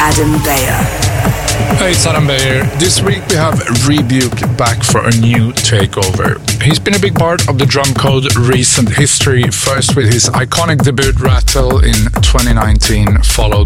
Adam Beyer. Hey, it's Adam Beyer. This week we have Rebuke back for a new takeover. He's been a big part of the drum code recent history, first with his iconic debut Rattle in 2019, followed